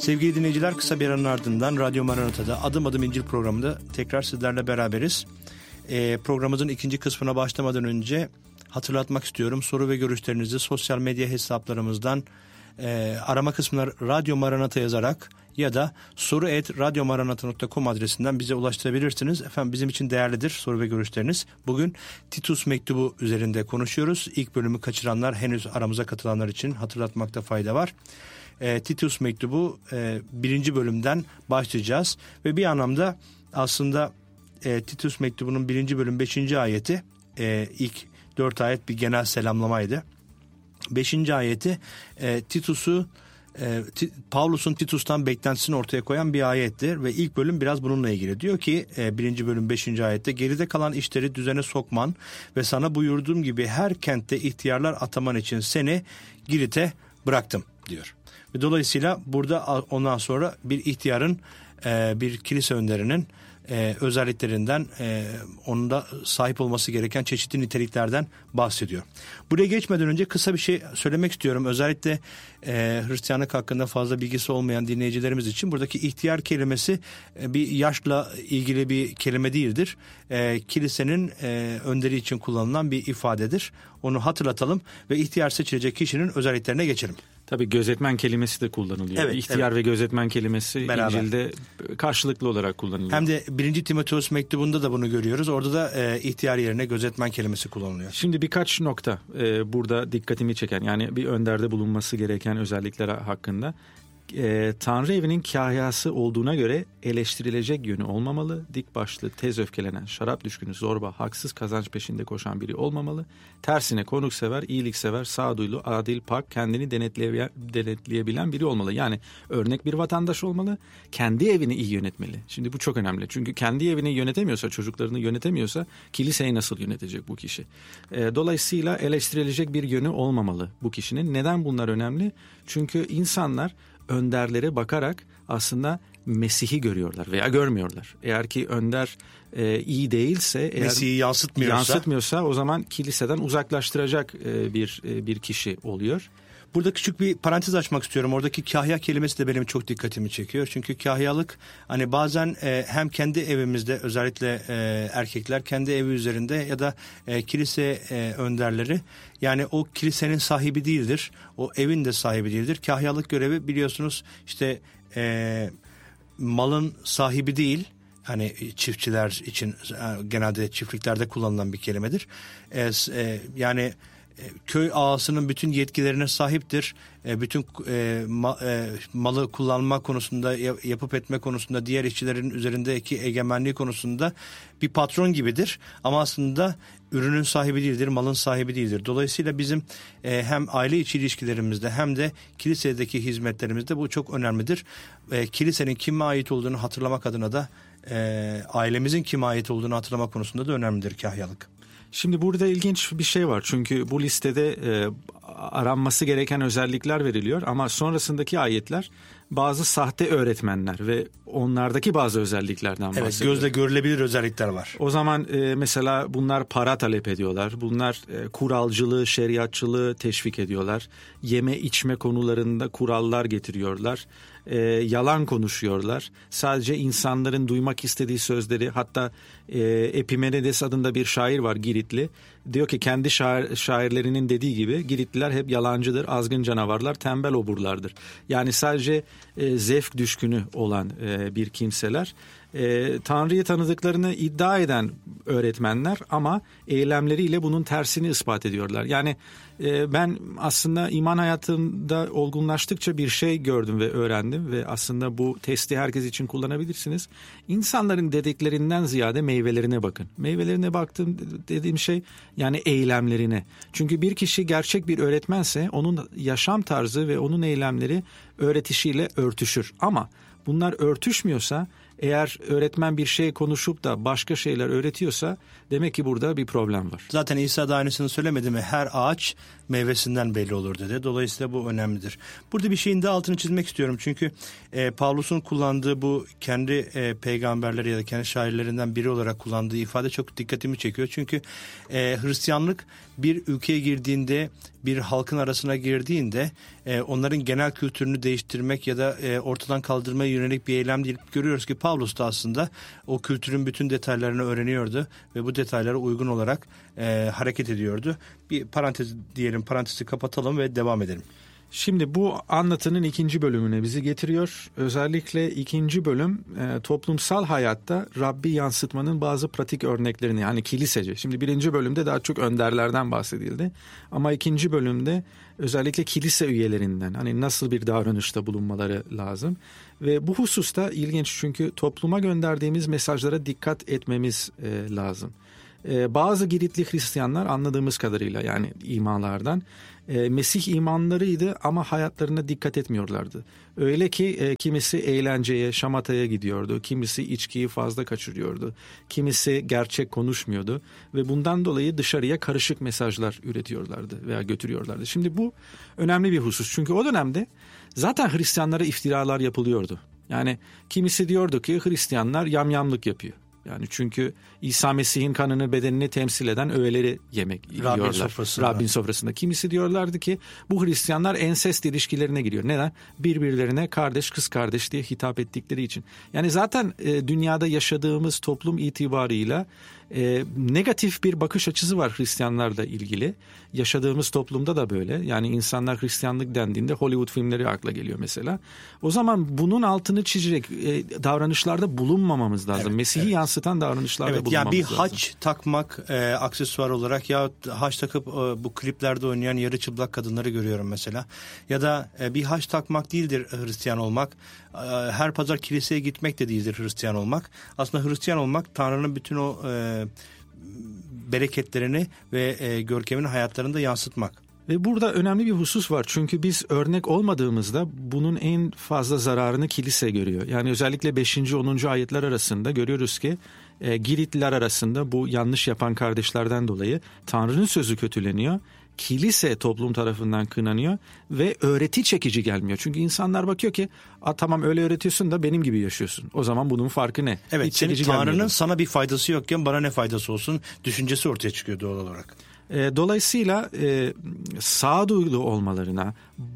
Sevgili dinleyiciler, kısa bir aranın ardından Radyo Maranata'da Adım Adım İncil programında tekrar sizlerle beraberiz. Programımızın ikinci kısmına başlamadan önce hatırlatmak istiyorum. Soru ve görüşlerinizi sosyal medya hesaplarımızdan arama kısmına Radyo Maranata yazarak ya da soru@radyomaranata.com adresinden bize ulaştırabilirsiniz. Efendim, bizim için değerlidir soru ve görüşleriniz. Bugün Titus mektubu üzerinde konuşuyoruz. İlk bölümü kaçıranlar, henüz aramıza katılanlar için hatırlatmakta fayda var. Titus mektubu 1. bölümden başlayacağız ve bir anlamda aslında Titus mektubunun 1. bölüm 5. ayeti ilk 4 ayet bir genel selamlamaydı. 5. ayeti Pavlus'un Titus'tan beklentisini ortaya koyan bir ayettir ve ilk bölüm biraz bununla ilgili. Diyor ki 1. bölüm 5. ayette geride kalan işleri düzene sokman ve sana buyurduğum gibi her kentte ihtiyarlar ataman için seni Girit'e bıraktım diyor. Ve dolayısıyla burada ondan sonra bir ihtiyarın, bir kilise önderinin özelliklerinden, onun da sahip olması gereken çeşitli niteliklerden bahsediyor. Buraya geçmeden önce kısa bir şey söylemek istiyorum. Özellikle Hristiyanlık hakkında fazla bilgisi olmayan dinleyicilerimiz için buradaki ihtiyar kelimesi bir yaşla ilgili bir kelime değildir. Kilisenin önderi için kullanılan bir ifadedir. Onu hatırlatalım ve ihtiyar seçilecek kişinin özelliklerine geçelim. Tabii gözetmen kelimesi de kullanılıyor. Evet, İhtiyar ve gözetmen kelimesi beraber İncil'de karşılıklı olarak kullanılıyor. Hem de 1. Timoteus mektubunda da bunu görüyoruz. Orada da ihtiyar yerine gözetmen kelimesi kullanılıyor. Şimdi birkaç nokta burada dikkatimi çeken, yani bir önderde bulunması gereken özellikler hakkında. Tanrı evinin kahyası olduğuna göre eleştirilecek yönü olmamalı. Dik başlı, tez öfkelenen, şarap düşkünü, zorba, haksız kazanç peşinde koşan biri olmamalı. Tersine konuksever, iyiliksever, sağduyulu, adil, pak, kendini denetleyebilen biri olmalı. Yani örnek bir vatandaş olmalı. Kendi evini iyi yönetmeli. Şimdi bu çok önemli. Çünkü kendi evini yönetemiyorsa, çocuklarını yönetemiyorsa kiliseyi nasıl yönetecek bu kişi? Dolayısıyla eleştirilecek bir yönü olmamalı bu kişinin. Neden bunlar önemli? Çünkü insanlar önderlere bakarak aslında Mesih'i görüyorlar veya görmüyorlar. Eğer ki önder iyi değilse, Mesih'i yansıtmıyorsa o zaman kiliseden uzaklaştıracak bir kişi oluyor. Burada küçük bir parantez açmak istiyorum. Oradaki kahya kelimesi de benim çok dikkatimi çekiyor. Çünkü kahyalık hani bazen hem kendi evimizde, özellikle erkekler kendi evi üzerinde ya da kilise önderleri, yani o kilisenin sahibi değildir. O evin de sahibi değildir. Kahyalık görevi, biliyorsunuz, işte malın sahibi değil. Hani çiftçiler için genelde çiftliklerde kullanılan bir kelimedir. Yani köy ağasının bütün yetkilerine sahiptir. Bütün malı kullanma konusunda, yapıp etme konusunda, diğer işçilerin üzerindeki egemenliği konusunda bir patron gibidir. Ama aslında ürünün sahibi değildir, malın sahibi değildir. Dolayısıyla bizim hem aile içi ilişkilerimizde hem de kilisedeki hizmetlerimizde bu çok önemlidir. Kilisenin kime ait olduğunu hatırlamak adına da ailemizin kime ait olduğunu hatırlamak konusunda da önemlidir kahyalık. Şimdi burada ilginç bir şey var, çünkü bu listede aranması gereken özellikler veriliyor ama sonrasındaki ayetler bazı sahte öğretmenler ve onlardaki bazı özelliklerden bahsediyor. Evet, gözle görülebilir özellikler var. O zaman mesela bunlar para talep ediyorlar. Bunlar kuralcılığı, şeriatçılığı teşvik ediyorlar. Yeme içme konularında kurallar getiriyorlar. Yalan konuşuyorlar. Sadece insanların duymak istediği sözleri, hatta Epimenides adında bir şair var, Giritli. Diyor ki kendi şairlerinin dediği gibi Giritliler hep yalancıdır, azgın canavarlar, tembel oburlardır. Yani sadece zevk düşkünü olan bir kimseler. Tanrı'yı tanıdıklarını iddia eden öğretmenler ama eylemleriyle bunun tersini ispat ediyorlar. Yani ben aslında iman hayatımda olgunlaştıkça bir şey gördüm ve öğrendim ve aslında bu testi herkes için kullanabilirsiniz. İnsanların dediklerinden ziyade meyvelerine bakın. Meyvelerine baktığım dediğim şey yani eylemlerine. Çünkü bir kişi gerçek bir öğretmense onun yaşam tarzı ve onun eylemleri öğretişiyle örtüşür. Ama bunlar örtüşmüyorsa, Eğer öğretmen bir şey konuşup da başka şeyler öğretiyorsa demek ki burada bir problem var. Zaten İsa da aynısını söylemedi mi? Her ağaç meyvesinden belli olur dedi. Dolayısıyla bu önemlidir. Burada bir şeyin de altını çizmek istiyorum. Çünkü Pavlus'un kullandığı bu kendi peygamberleri ya da kendi şairlerinden biri olarak kullandığı ifade çok dikkatimi çekiyor. Çünkü Hristiyanlık bir ülkeye girdiğinde, bir halkın arasına girdiğinde onların genel kültürünü değiştirmek ya da ortadan kaldırmaya yönelik bir eylem değil. Görüyoruz ki Pavlus da aslında o kültürün bütün detaylarını öğreniyordu ve bu detaylara uygun olarak hareket ediyordu. Bir parantez diyelim, parantezi kapatalım ve devam edelim. Şimdi bu anlatının ikinci bölümüne bizi getiriyor. Özellikle ikinci bölüm toplumsal hayatta Rabbi yansıtmanın bazı pratik örneklerini, yani kilisece. Şimdi birinci bölümde daha çok önderlerden bahsedildi. Ama ikinci bölümde özellikle kilise üyelerinden, hani nasıl bir davranışta bulunmaları lazım. Ve bu hususta ilginç, çünkü topluma gönderdiğimiz mesajlara dikkat etmemiz lazım. Bazı Giritli Hristiyanlar anladığımız kadarıyla, yani imalardan Mesih imanlarıydı ama hayatlarına dikkat etmiyorlardı. Öyle ki kimisi eğlenceye, şamataya gidiyordu, kimisi içkiyi fazla kaçırıyordu, kimisi gerçek konuşmuyordu ve bundan dolayı dışarıya karışık mesajlar üretiyorlardı veya götürüyorlardı. Şimdi bu önemli bir husus, çünkü o dönemde zaten Hristiyanlara iftiralar yapılıyordu. Yani kimisi diyordu ki Hristiyanlar yamyamlık yapıyor. Yani çünkü İsa Mesih'in kanını, bedenini temsil eden öğeleri yiyorlar. Rabbin sofrasında. Kimisi diyorlardı ki bu Hristiyanlar ensest ilişkilerine giriyor. Neden? Birbirlerine kardeş, kız kardeş diye hitap ettikleri için. Yani zaten dünyada yaşadığımız toplum itibarıyla negatif bir bakış açısı var Hristiyanlarla ilgili. Yaşadığımız toplumda da böyle. Yani insanlar Hristiyanlık dendiğinde Hollywood filmleri akla geliyor mesela. O zaman bunun altını çizecek davranışlarda bulunmamamız lazım. Evet, Mesih'i yansıtan davranışlarda bulunmamız lazım. Yani bir haç takmak aksesuar olarak, ya haç takıp bu kliplerde oynayan yarı çıplak kadınları görüyorum mesela. Ya da bir haç takmak değildir Hristiyan olmak. Her pazar kiliseye gitmek de değildir Hristiyan olmak. Aslında Hristiyan olmak Tanrı'nın bütün o bereketlerini ve görkemini hayatlarında yansıtmak. Ve burada önemli bir husus var. Çünkü biz örnek olmadığımızda bunun en fazla zararını kilise görüyor. Yani özellikle 5. 10. ayetler arasında görüyoruz ki Giritliler arasında bu yanlış yapan kardeşlerden dolayı Tanrı'nın sözü kötüleniyor. Kilise toplum tarafından kınanıyor ve öğreti çekici gelmiyor. Çünkü insanlar bakıyor ki tamam öyle öğretiyorsun da benim gibi yaşıyorsun. O zaman bunun farkı ne? Evet, senin Tanrı'nın sana bir faydası yokken bana ne faydası olsun düşüncesi ortaya çıkıyor doğal olarak. Dolayısıyla sağduyulu olmalarına,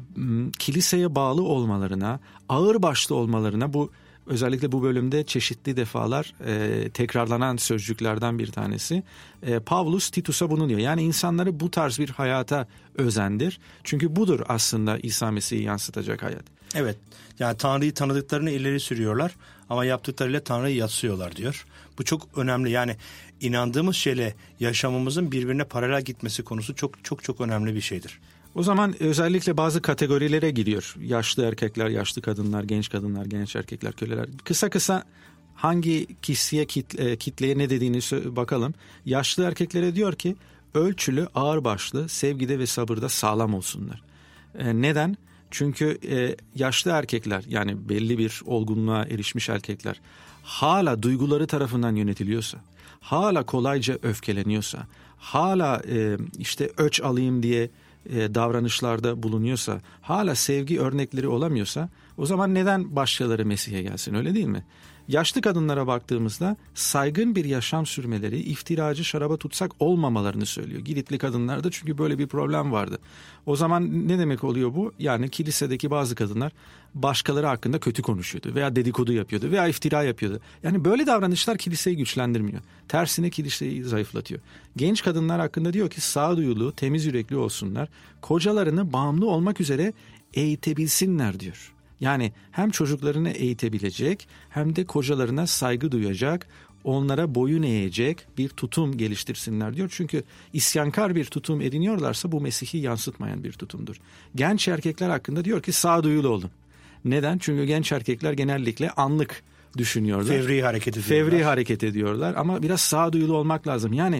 kiliseye bağlı olmalarına, ağırbaşlı olmalarına, bu özellikle bu bölümde çeşitli defalar tekrarlanan sözcüklerden bir tanesi. Pavlus Titus'a bunu diyor. Yani insanları bu tarz bir hayata özendir. Çünkü budur aslında İsa Mesih'i yansıtacak hayat. Evet, yani Tanrı'yı tanıdıklarını ileri sürüyorlar ama yaptıklarıyla Tanrı'yı yatsıyorlar diyor. Bu çok önemli, yani inandığımız şeyle yaşamımızın birbirine paralel gitmesi konusu çok önemli bir şeydir. O zaman özellikle bazı kategorilere giriyor. Yaşlı erkekler, yaşlı kadınlar, genç erkekler, köleler. Kısa hangi kitleye ne dediğini bakalım. Yaşlı erkeklere diyor ki ölçülü, ağırbaşlı, sevgide ve sabırda sağlam olsunlar. Neden? Çünkü yaşlı erkekler, yani belli bir olgunluğa erişmiş erkekler hala duyguları tarafından yönetiliyorsa, hala kolayca öfkeleniyorsa, hala işte öç alayım diye davranışlarda bulunuyorsa, hala sevgi örnekleri olamıyorsa, o zaman neden başkaları Mesih'e gelsin, öyle değil mi? Yaşlı kadınlara baktığımızda saygın bir yaşam sürmeleri, iftiracı, şaraba tutsak olmamalarını söylüyor. Giritli kadınlarda çünkü böyle bir problem vardı. O zaman ne demek oluyor bu? Yani kilisedeki bazı kadınlar başkaları hakkında kötü konuşuyordu veya dedikodu yapıyordu veya iftira yapıyordu. Yani böyle davranışlar kiliseyi güçlendirmiyor. Tersine kiliseyi zayıflatıyor. Genç kadınlar hakkında diyor ki sağduyulu, temiz yürekli olsunlar. Kocalarını bağımlı olmak üzere eğitebilsinler diyor. Yani hem çocuklarını eğitebilecek hem de kocalarına saygı duyacak, onlara boyun eğecek bir tutum geliştirsinler diyor. Çünkü isyankar bir tutum ediniyorlarsa bu Mesih'i yansıtmayan bir tutumdur. Genç erkekler hakkında diyor ki sağduyulu olun. Neden? Çünkü genç erkekler genellikle anlık düşünüyorlar. Fevri hareket ediyorlar ama biraz sağduyulu olmak lazım. Yani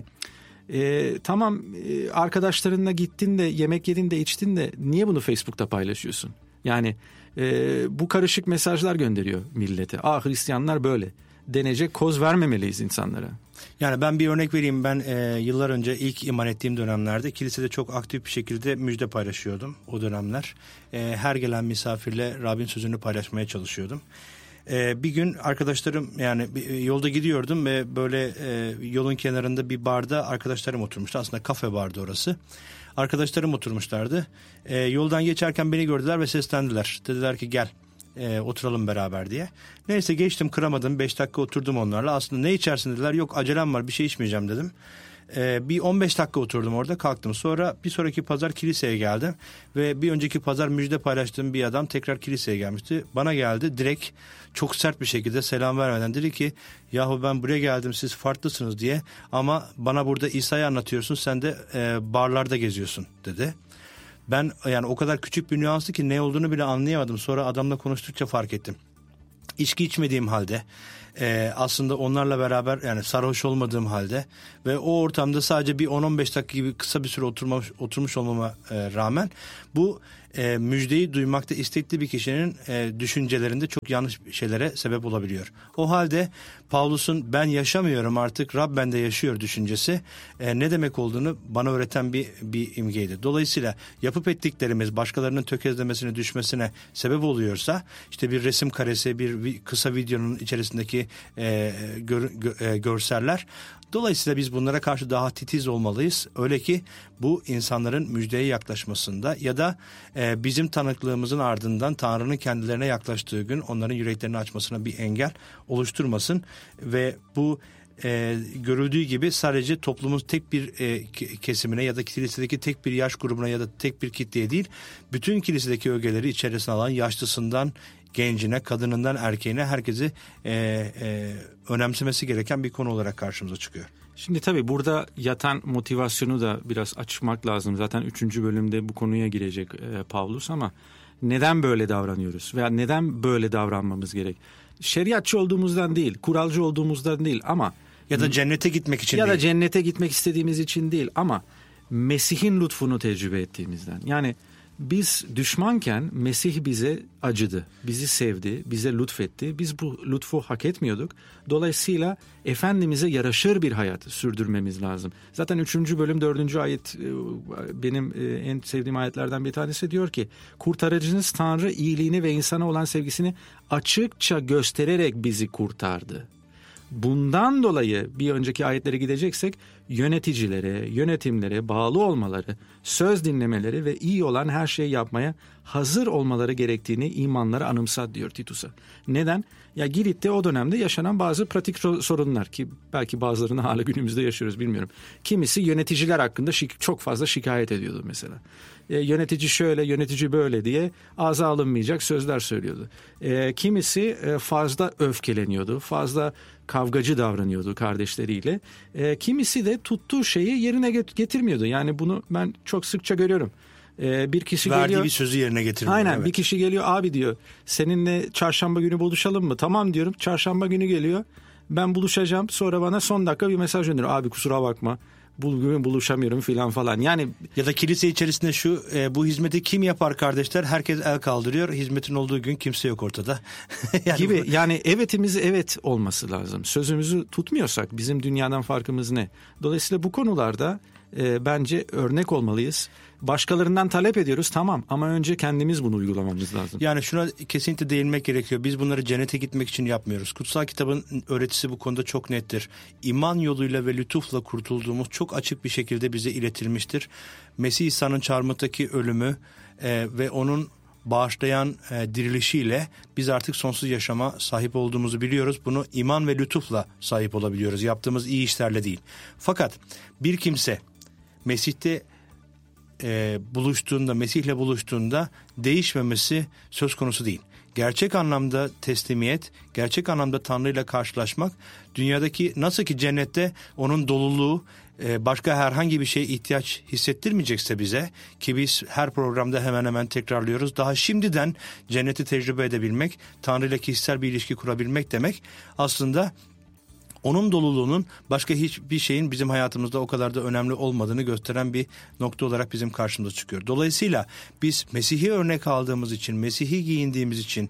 tamam arkadaşlarınla gittin de yemek yedin de içtin de niye bunu Facebook'ta paylaşıyorsun? Yani bu karışık mesajlar gönderiyor millete. Hristiyanlar böyle denecek koz vermemeliyiz insanlara. Yani ben bir örnek vereyim. Ben yıllar önce ilk iman ettiğim dönemlerde kilisede çok aktif bir şekilde müjde paylaşıyordum o dönemler. Her gelen misafirle Rabbin sözünü paylaşmaya çalışıyordum. Bir gün arkadaşlarım, yani yolda gidiyordum ve böyle yolun kenarında bir barda arkadaşlarım oturmuştu. Aslında kafe bardı orası. Arkadaşlarım oturmuşlardı. Yoldan geçerken beni gördüler ve seslendiler. Dediler ki gel oturalım beraber diye. Neyse geçtim, kıramadım. 5 dakika oturdum onlarla. Aslında ne içersin dediler. Yok acelem var, bir şey içmeyeceğim dedim. Bir 15 dakika oturdum orada, kalktım. Sonra bir sonraki pazar kiliseye geldim. Ve bir önceki pazar müjde paylaştığım bir adam tekrar kiliseye gelmişti. Bana geldi direkt, çok sert bir şekilde selam vermeden dedi ki yahu ben buraya geldim siz farklısınız diye, ama bana burada İsa'yı anlatıyorsun, sen de barlarda geziyorsun dedi. Ben yani o kadar küçük bir nüansı ki ne olduğunu bile anlayamadım. Sonra adamla konuştukça fark ettim. İçki içmediğim halde, aslında onlarla beraber, yani sarhoş olmadığım halde ve o ortamda sadece bir 10-15 dakika gibi kısa bir süre oturmuş olmama rağmen bu müjdeyi duymakta istekli bir kişinin düşüncelerinde çok yanlış şeylere sebep olabiliyor. O halde Pavlus'un ben yaşamıyorum artık Rab bende yaşıyor düşüncesi ne demek olduğunu bana öğreten bir imgeydi. Dolayısıyla yapıp ettiklerimiz başkalarının tökezlemesine, düşmesine sebep oluyorsa, işte bir resim karesi, bir kısa videonun içerisindeki görseller, dolayısıyla biz bunlara karşı daha titiz olmalıyız. Öyle ki bu insanların müjdeye yaklaşmasında ya da bizim tanıklığımızın ardından Tanrı'nın kendilerine yaklaştığı gün onların yüreklerini açmasına bir engel oluşturmasın. Ve bu görüldüğü gibi sadece toplumun tek bir kesimine ya da kilisedeki tek bir yaş grubuna ya da tek bir kitleye değil, bütün kilisedeki ögeleri içerisine alan yaşlısından gencine, kadınından erkeğine herkesi önemsemesi gereken bir konu olarak karşımıza çıkıyor. Şimdi tabii burada yatan motivasyonu da biraz açmak lazım. Zaten 3. bölümde bu konuya girecek Pavlus, ama neden böyle davranıyoruz veya neden böyle davranmamız gerek? Şeriatçı olduğumuzdan değil, kuralcı olduğumuzdan değil, ama ya da cennete gitmek için ya değil. da cennete gitmek istediğimiz için değil, ama Mesih'in lütfunu tecrübe ettiğimizden. Yani biz düşmanken Mesih bize acıdı, bizi sevdi, bize lütfetti. Biz bu lütfu hak etmiyorduk. Dolayısıyla Efendimiz'e yaraşır bir hayat sürdürmemiz lazım. Zaten 3. bölüm 4. ayet benim en sevdiğim ayetlerden bir tanesi, diyor ki kurtarıcınız Tanrı iyiliğini ve insana olan sevgisini açıkça göstererek bizi kurtardı. Bundan dolayı bir önceki ayetlere gideceksek yöneticilere, yönetimlere bağlı olmaları, söz dinlemeleri ve iyi olan her şeyi yapmaya hazır olmaları gerektiğini imanlara anımsat diyor Titus'a. Neden? Ya Girit'te o dönemde yaşanan bazı pratik sorunlar, ki belki bazılarını hala günümüzde yaşıyoruz, bilmiyorum. Kimisi yöneticiler hakkında çok fazla şikayet ediyordu mesela. Yönetici şöyle, yönetici böyle diye ağza alınmayacak sözler söylüyordu. Kimisi fazla öfkeleniyordu, fazla kavgacı davranıyordu kardeşleriyle. Kimisi de tuttuğu şeyi yerine getirmiyordu. Yani bunu ben çok sıkça görüyorum. Bir kişi verdiği geliyor, bir sözü yerine getirmiyor. aynen, evet. Bir kişi geliyor, abi diyor seninle çarşamba günü buluşalım mı? Tamam diyorum, çarşamba günü geliyor, ben buluşacağım, sonra bana son dakika bir mesaj gönderiyor. Abi kusura bakma, bugün buluşamıyorum falan. Yani ya da kilise içerisinde bu hizmeti kim yapar kardeşler? Herkes el kaldırıyor. Hizmetin olduğu gün kimse yok ortada. gibi. Yani evetimiz evet olması lazım. Sözümüzü tutmuyorsak bizim dünyadan farkımız ne? Dolayısıyla bu konularda bence örnek olmalıyız. Başkalarından talep ediyoruz, tamam, ama önce kendimiz bunu uygulamamız lazım. Yani şuna kesinlikle değinmek gerekiyor. Biz bunları cennete gitmek için yapmıyoruz. Kutsal kitabın öğretisi bu konuda çok nettir. İman yoluyla ve lütufla kurtulduğumuz çok açık bir şekilde bize iletilmiştir. Mesih İsa'nın çarmıhtaki ölümü ve onun bağışlayan dirilişiyle biz artık sonsuz yaşama sahip olduğumuzu biliyoruz. Bunu iman ve lütufla sahip olabiliyoruz. Yaptığımız iyi işlerle değil. Fakat bir kimse Mesih'te Mesih'le buluştuğunda değişmemesi söz konusu değil. Gerçek anlamda teslimiyet, gerçek anlamda Tanrı ile karşılaşmak, dünyadaki nasıl ki cennette onun doluluğu başka herhangi bir şeye ihtiyaç hissettirmeyecekse bize, ki biz her programda hemen hemen tekrarlıyoruz, daha şimdiden cenneti tecrübe edebilmek, Tanrı ile kişisel bir ilişki kurabilmek demek aslında onun doluluğunun başka hiçbir şeyin bizim hayatımızda o kadar da önemli olmadığını gösteren bir nokta olarak bizim karşımıza çıkıyor. Dolayısıyla biz Mesih'i örnek aldığımız için, Mesih'i giyindiğimiz için,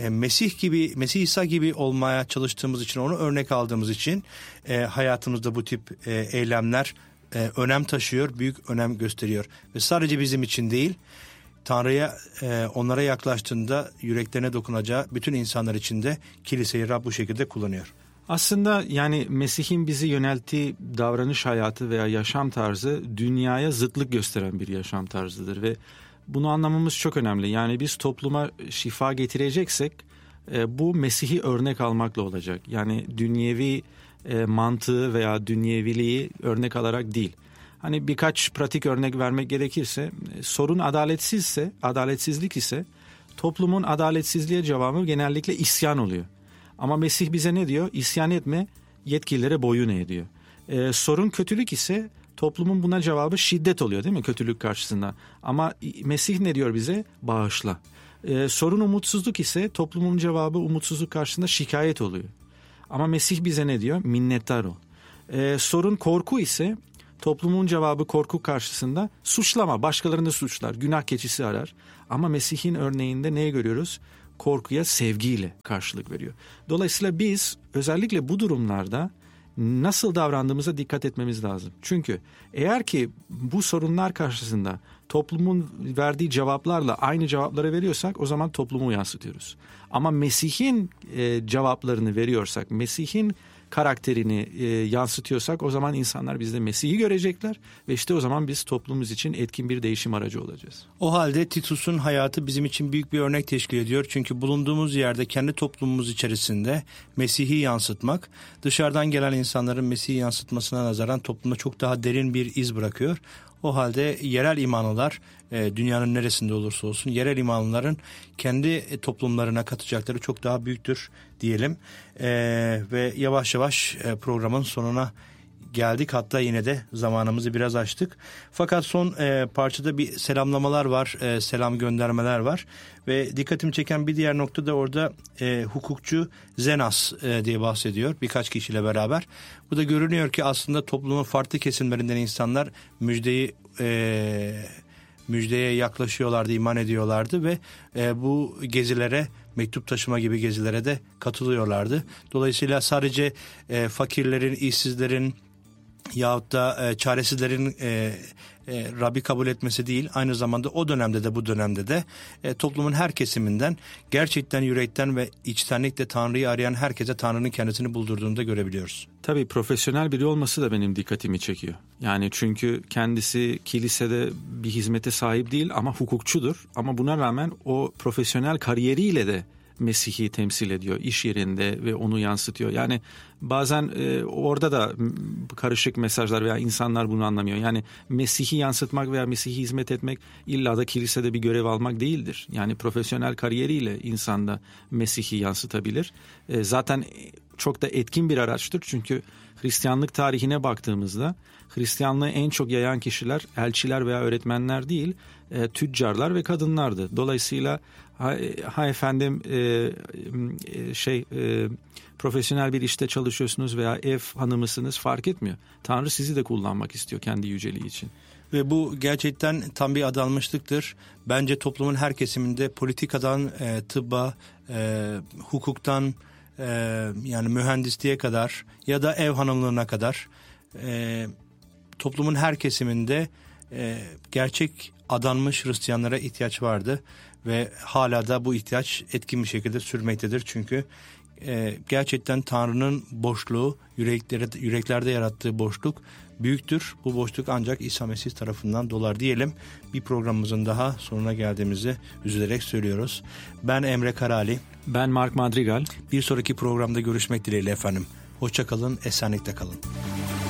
Mesih İsa gibi olmaya çalıştığımız için, onu örnek aldığımız için hayatımızda bu tip eylemler önem taşıyor, büyük önem gösteriyor. Ve sadece bizim için değil, Tanrı'ya onlara yaklaştığında yüreklerine dokunacağı bütün insanlar için de kiliseyi Rab bu şekilde kullanıyor. Aslında yani Mesih'in bizi yönelttiği davranış hayatı veya yaşam tarzı dünyaya zıtlık gösteren bir yaşam tarzıdır ve bunu anlamamız çok önemli. Yani biz topluma şifa getireceksek bu Mesih'i örnek almakla olacak. Yani dünyevi mantığı veya dünyeviliği örnek alarak değil. Hani birkaç pratik örnek vermek gerekirse, sorun adaletsizlik ise toplumun adaletsizliğe cevabı genellikle isyan oluyor. Ama Mesih bize ne diyor? İsyan etme, yetkililere boyun eğ diyor. Sorun kötülük ise toplumun buna cevabı şiddet oluyor değil mi kötülük karşısında? Ama Mesih ne diyor bize? Bağışla. Sorun umutsuzluk ise toplumun cevabı umutsuzluk karşısında şikayet oluyor. Ama Mesih bize ne diyor? Minnettar ol. Sorun korku ise toplumun cevabı korku karşısında suçlama, başkalarını suçlar, günah keçisi arar. Ama Mesih'in örneğinde neyi görüyoruz? Korkuya sevgiyle karşılık veriyor. Dolayısıyla biz özellikle bu durumlarda nasıl davrandığımıza dikkat etmemiz lazım. Çünkü eğer ki bu sorunlar karşısında toplumun verdiği cevaplarla aynı cevapları veriyorsak o zaman toplumu yansıtıyoruz. Ama Mesih'in cevaplarını veriyorsak, Mesih'in karakterini yansıtıyorsak o zaman insanlar bizde Mesih'i görecekler ve işte o zaman biz toplumumuz için etkin bir değişim aracı olacağız. O halde Titus'un hayatı bizim için büyük bir örnek teşkil ediyor. Çünkü bulunduğumuz yerde kendi toplumumuz içerisinde Mesih'i yansıtmak dışarıdan gelen insanların Mesih'i yansıtmasına nazaran toplumda çok daha derin bir iz bırakıyor. O halde yerel imanlılar dünyanın neresinde olursa olsun yerel imanlıların kendi toplumlarına katacakları çok daha büyüktür diyelim. Ve yavaş yavaş programın sonuna geldik. Hatta yine de zamanımızı biraz aştık. Fakat son parçada bir selamlamalar var, selam göndermeler var. Ve dikkatimi çeken bir diğer nokta da orada hukukçu Zenas diye bahsediyor birkaç kişiyle beraber. Bu da görünüyor ki aslında toplumun farklı kesimlerinden insanlar müjdeye yaklaşıyorlardı, iman ediyorlardı ve bu gezilere, mektup taşıma gibi gezilere de katılıyorlardı. Dolayısıyla sadece fakirlerin, işsizlerin yahut da çaresizlerin Rabbi kabul etmesi değil, aynı zamanda o dönemde de bu dönemde de toplumun her kesiminden gerçekten yürekten ve içtenlikle Tanrı'yı arayan herkese Tanrı'nın kendisini buldurduğunu da görebiliyoruz. Tabii profesyonel biri olması da benim dikkatimi çekiyor. Yani çünkü kendisi kilisede bir hizmete sahip değil ama hukukçudur. Ama buna rağmen o profesyonel kariyeriyle de Mesih'i temsil ediyor iş yerinde ve onu yansıtıyor. Yani bazen orada da karışık mesajlar veya insanlar bunu anlamıyor. Yani Mesih'i yansıtmak veya Mesih'i hizmet etmek illa da kilisede bir görev almak değildir. Yani profesyonel kariyeriyle insan da Mesih'i yansıtabilir. Zaten çok da etkin bir araçtır. Çünkü Hristiyanlık tarihine baktığımızda Hristiyanlığı en çok yayan kişiler elçiler veya öğretmenler değil, tüccarlar ve kadınlardı. Dolayısıyla profesyonel bir işte çalışıyorsunuz veya ev hanımısınız fark etmiyor. Tanrı sizi de kullanmak istiyor kendi yüceliği için. Ve bu gerçekten tam bir adanmışlıktır. Bence toplumun her kesiminde politikadan tıbba, hukuktan yani mühendisliğe kadar ya da ev hanımlığına kadar toplumun her kesiminde gerçek adanmış Hristiyanlara ihtiyaç vardı ve hala da bu ihtiyaç etkin bir şekilde sürmektedir. Çünkü gerçekten Tanrı'nın boşluğu, yüreklerde yarattığı boşluk büyüktür. Bu boşluk ancak İsa Mesih tarafından dolar diyelim. Bir programımızın daha sonuna geldiğimizi üzülerek söylüyoruz. Ben Emre Karali. Ben Mark Madrigal. Bir sonraki programda görüşmek dileğiyle efendim. Hoşça kalın, esenlikle kalın.